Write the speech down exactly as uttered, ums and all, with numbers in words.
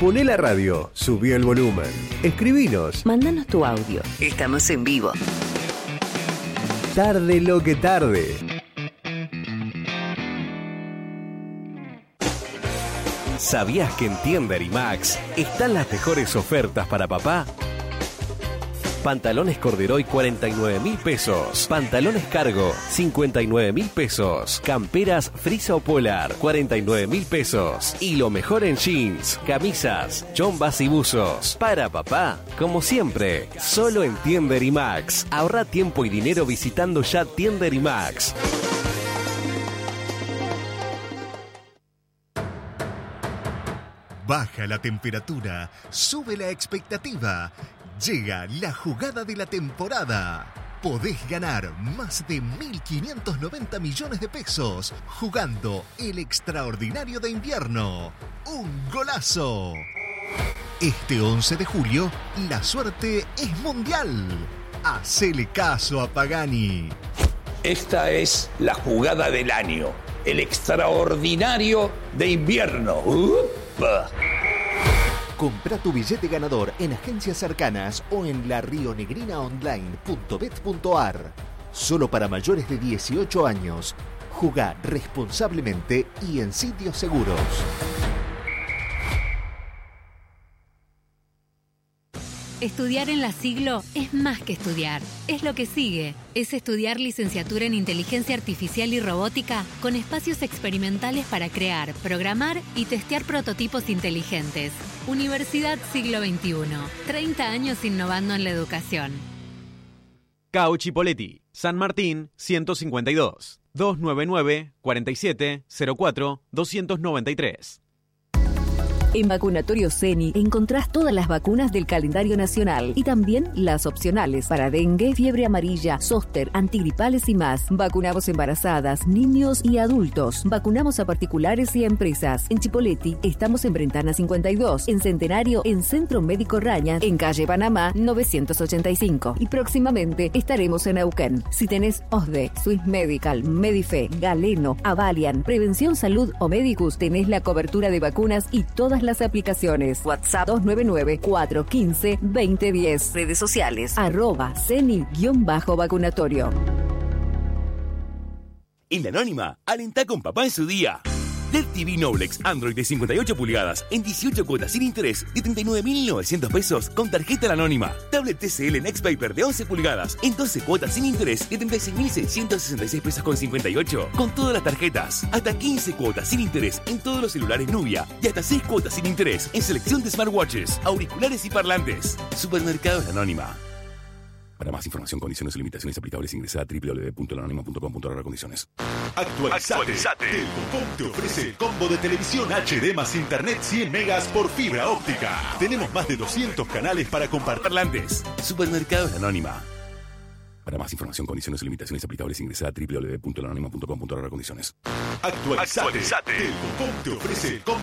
Poné la radio, subí el volumen, escribinos. Mándanos tu audio. Estamos en vivo. Tarde lo que tarde. ¿Sabías que en Tiender y Max están las mejores ofertas para papá? Pantalones Corderoy cuarenta y nueve mil pesos. Pantalones Cargo cincuenta y nueve mil pesos. Camperas Frisa o Polar cuarenta y nueve mil pesos. Y lo mejor en jeans, camisas, chombas y buzos. Para papá, como siempre, solo en Tiender y Max. Ahorra tiempo y dinero visitando ya Tiender y Max. Baja la temperatura, sube la expectativa. Llega la jugada de la temporada. Podés ganar más de mil quinientos noventa millones de pesos jugando el extraordinario de invierno. ¡Un golazo! Este once de julio, la suerte es mundial. Hacele caso a Pagani. Esta es la jugada del año. El extraordinario de invierno. ¡Upa! Compra tu billete ganador en agencias cercanas o en la rionegrina online punto bet punto ar. Solo para mayores de dieciocho años. Jugá responsablemente y en sitios seguros. Estudiar en La Siglo es más que estudiar, es lo que sigue. Es estudiar licenciatura en Inteligencia Artificial y Robótica con espacios experimentales para crear, programar y testear prototipos inteligentes. Universidad Siglo veintiuno. treinta años innovando en la educación. Cao Chipolletti, San Martín ciento cincuenta y dos, doscientos noventa y nueve, cuarenta y siete, cero cuatro, doscientos noventa y tres. En Vacunatorio Ceni encontrás todas las vacunas del calendario nacional y también las opcionales para dengue, fiebre amarilla, zóster, antigripales y más. Vacunamos embarazadas, niños y adultos. Vacunamos a particulares y a empresas. En Chipolletti estamos en Brentana cincuenta y dos, en Centenario, en Centro Médico Raña, en calle Panamá novecientos ochenta y cinco. Y próximamente estaremos en Neuquén. Si tenés O S D E, Swiss Medical, Medife, Galeno, Avalian, Prevención Salud o Medicus, tenés la cobertura de vacunas y todas las aplicaciones. WhatsApp dos nueve nueve, cuatro uno cinco, dos cero uno cero. Redes sociales arroba ceni-vacunatorio. En La Anónima, alentá con papá en su día. L E D T V Noblex Android de cincuenta y ocho pulgadas en dieciocho cuotas sin interés de treinta y nueve mil novecientos pesos con tarjeta La Anónima. Tablet T C L Next Paper de once pulgadas en doce cuotas sin interés de treinta y seis mil seiscientos sesenta y seis pesos con cincuenta y ocho con todas las tarjetas. Hasta quince cuotas sin interés en todos los celulares Nubia y hasta seis cuotas sin interés en selección de smartwatches, auriculares y parlantes. Supermercados La Anónima. Para más información, condiciones y limitaciones aplicables, ingresa a doble u doble u doble u punto la anónima punto com punto a r condiciones. Actualizate. Actualizate. Telcom te ofrece el combo de televisión H D más internet cien megas por fibra óptica. Tenemos más de doscientos canales para compartir. Parlantes. Supermercados La Anónima. Para más información, condiciones y limitaciones aplicables, ingresa a doble u doble u doble u punto la anónima punto com punto a r condiciones. Actualizate. Actualizate. Telcom te ofrece el combo